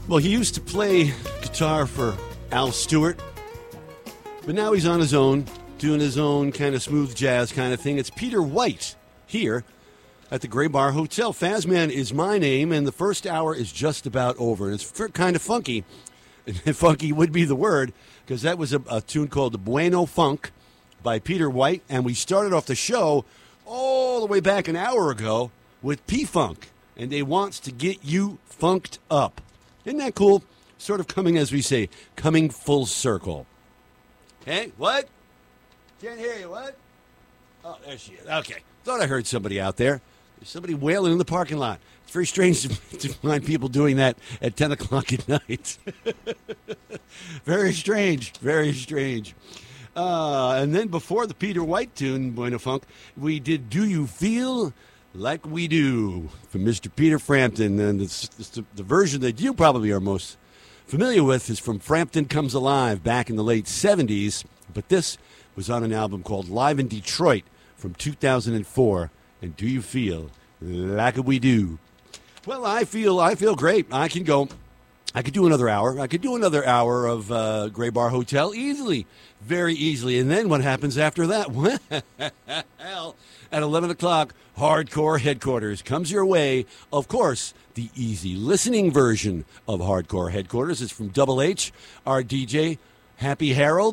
Well, he used to play guitar for Al Stewart, but now he's on his own, doing his own kind of smooth jazz kind of thing. It's Peter White here at the Gray Bar Hotel. Fazman is my name, and the first hour is just about over. And it's kind of funky. Funky would be the word, because that was a tune called the Bueno Funk by Peter White, and we started off the show all the way back an hour ago with P-Funk, and they wants to get you funked up. Isn't that cool? Sort of coming, as we say, coming full circle. Hey, what? Can't hear you, what? Oh, there she is. Okay. Thought I heard somebody out there. There's somebody wailing in the parking lot. It's very strange to find people doing that at 10 o'clock at night. Very strange. Very strange. And then before the Peter White tune, Bueno Funk, we did Do You Feel Like We Do from Mr. Peter Frampton. And it's the version that you probably are most familiar with is from Frampton Comes Alive back in the late 70s. But this was on an album called Live in Detroit from 2004. And Do You Feel Like We Do? Well, I feel great. I could do another hour. I could do another hour of Gray Bar Hotel easily, very easily. And then what happens after that? Well, at 11 o'clock, Hardcore Headquarters comes your way. Of course, the easy listening version of Hardcore Headquarters is from Double H, our DJ, Happy Harold.